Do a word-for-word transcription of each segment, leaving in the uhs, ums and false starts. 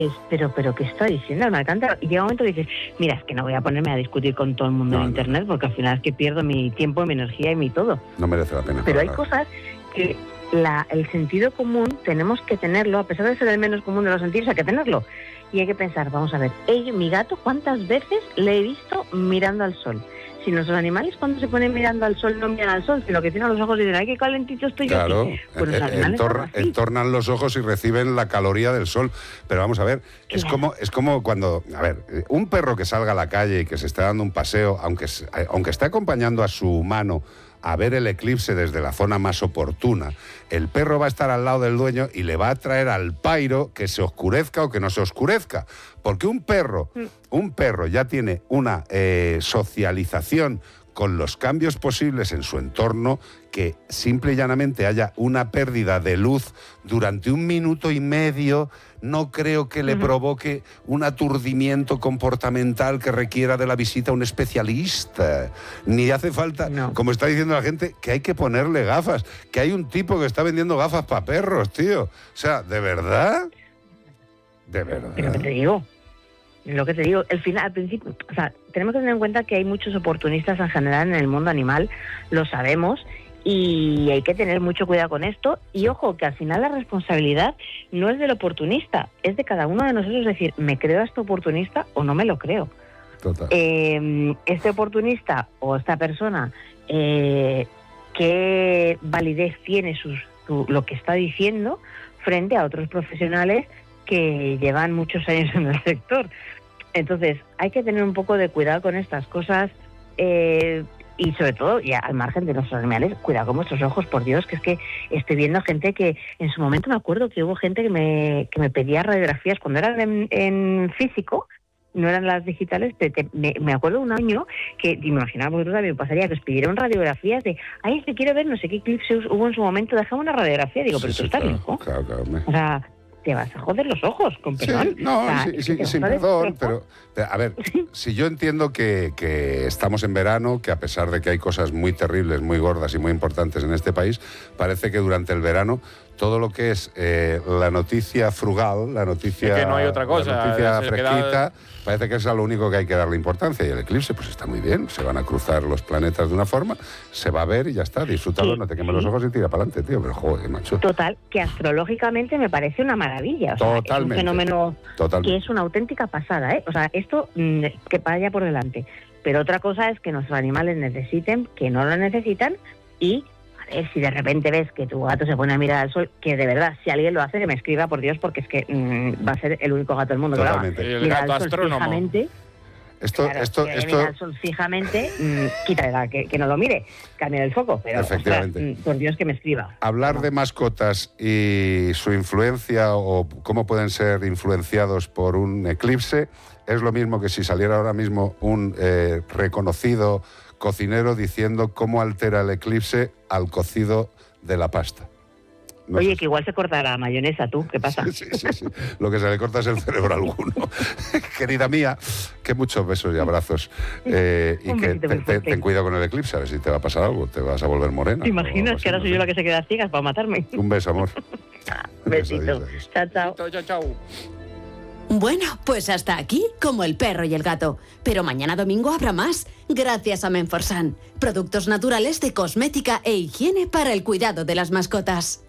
pero, pero ¿qué está diciendo el Alcántara? Y llega un momento que dices, mira, es que no voy a ponerme a discutir con todo el mundo no, en no. internet, porque al final es que pierdo mi tiempo, mi energía y mi todo. No merece la pena. Pero hay cosas que la, el sentido común tenemos que tenerlo, a pesar de ser el menos común de los sentidos, hay que tenerlo. Y hay que pensar, vamos a ver, ello, mi gato, ¿cuántas veces le he visto mirando al sol? Si nuestros animales cuando se ponen mirando al sol no miran al sol, sino que tienen los ojos y dicen, ¡ay, qué calentito estoy yo Claro, aquí! Pues los eh, animales entorna, entornan los ojos y reciben la caloría del sol. Pero vamos a ver, claro. es como es como cuando, a ver, un perro que salga a la calle y que se esté dando un paseo, aunque, aunque esté acompañando a su humano a ver el eclipse desde la zona más oportuna, el perro va a estar al lado del dueño y le va a traer al pairo que se oscurezca o que no se oscurezca. Porque un perro, un perro ya tiene una eh, socialización con los cambios posibles en su entorno, que simple y llanamente haya una pérdida de luz durante un minuto y medio, no creo que le uh-huh. provoque un aturdimiento comportamental que requiera de la visita a un especialista. Ni hace falta, no. como está diciendo la gente, que hay que ponerle gafas, que hay un tipo que está vendiendo gafas para perros, tío. O sea, ¿de verdad? ¿De verdad? Pero que te digo, lo que te digo, el final, al principio, o sea, tenemos que tener en cuenta que hay muchos oportunistas en general en el mundo animal, lo sabemos, y hay que tener mucho cuidado con esto. Y ojo, que al final la responsabilidad no es del oportunista, es de cada uno de nosotros, es decir, ¿me creo a este oportunista o no me lo creo? Total. Eh, este oportunista o esta persona, eh, ¿qué validez tiene sus, su, lo que está diciendo frente a otros profesionales que llevan muchos años en el sector? Entonces, hay que tener un poco de cuidado con estas cosas, eh, y sobre todo, ya al margen de nuestros animales, cuidado con vuestros ojos, por Dios, que es que estoy viendo gente que, en su momento me acuerdo que hubo gente que me, que me pedía radiografías cuando eran en, en físico, no eran las digitales. Te, te, me, me acuerdo un año que, me imaginaba, porque tú también pasaría, que os pidieron radiografías de, ay, es que quiero ver no sé qué eclipse hubo en su momento, déjame una radiografía. Digo, pero sí, tú sí, estás claro, loco. Claro, claro, me... O sea, te vas a joder los ojos, con perdón. Sí, no, o sea, sí, sí, que sin perdón, pero, a ver, si yo entiendo que, que estamos en verano, que a pesar de que hay cosas muy terribles, muy gordas y muy importantes en este país, parece que durante el verano todo lo que es eh, la noticia frugal, la noticia, es que no hay otra cosa, la noticia fresquita, queda... parece que es a lo único que hay que darle importancia. Y el eclipse, pues está muy bien, se van a cruzar los planetas de una forma, se va a ver y ya está, disfrútalo, sí, no te quemes sí. los ojos y tira para adelante, tío, pero joder, macho. Total, que astrológicamente me parece una maravilla, o sea, Totalmente. es un fenómeno Totalmente. que es una auténtica pasada, ¿eh? O sea, esto mmm, que vaya por delante. Pero otra cosa es que nuestros animales necesiten, que no lo necesitan, y si de repente ves que tu gato se pone a mirar al sol, que de verdad, si alguien lo hace, que me escriba, por Dios, porque es que mmm, va a ser el único gato del mundo. Totalmente. Que el gato astrónomo. Fijamente, esto, claro, esto, que esto... mira al sol fijamente, mmm, quítale, que, que no lo mire, cambia el foco, pero efectivamente. O sea, mmm, por Dios que me escriba. Hablar no. de mascotas y su influencia o cómo pueden ser influenciados por un eclipse es lo mismo que si saliera ahora mismo un eh, reconocido cocinero diciendo cómo altera el eclipse al cocido de la pasta. No Oye, sé. que igual se corta la mayonesa, ¿tú? ¿Qué pasa? Sí, sí, sí, sí. Lo que se le corta es el cerebro a alguno. Querida mía, que muchos besos y abrazos. Eh, y que te, te, ten cuidado con el eclipse, a ver si te va a pasar algo, te vas a volver morena. ¿Te imaginas que ahora soy no yo sé. la que se queda ciega para matarme? Un beso, amor. Besito. Chao, chao. Chao, chao. Bueno, pues hasta aquí, como el perro y el gato. Pero mañana domingo habrá más, gracias a Menforsan. Productos naturales de cosmética e higiene para el cuidado de las mascotas.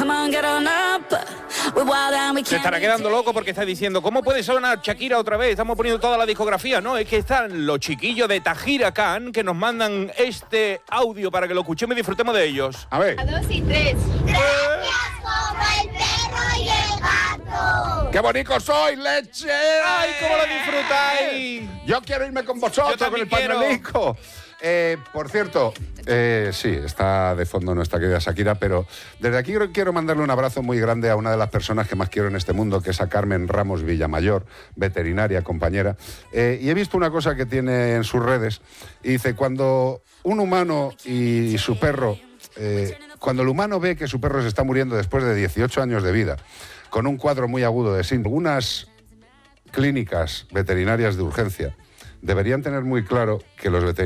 Se estará quedando loco porque está diciendo, ¿cómo puede sonar Shakira otra vez? Estamos poniendo toda la discografía. No, es que están los chiquillos de Tajira Khan que nos mandan este audio para que lo escuchemos y disfrutemos de ellos. A ver. A dos y tres. Gracias como el perro y el gato. ¡Qué bonito soy, leche! ¡Ay, cómo lo disfrutáis! Yo quiero irme con vosotros, con el pañuelico. Eh, por cierto, eh, sí, está de fondo nuestra querida Shakira, pero desde aquí quiero mandarle un abrazo muy grande a una de las personas que más quiero en este mundo, que es a Carmen Ramos Villamayor, veterinaria, compañera. Eh, y he visto una cosa que tiene en sus redes, y dice, cuando un humano y su perro, eh, cuando el humano ve que su perro se está muriendo después de dieciocho años de vida, con un cuadro muy agudo de síndrome, unas clínicas veterinarias de urgencia deberían tener muy claro que los veterinarios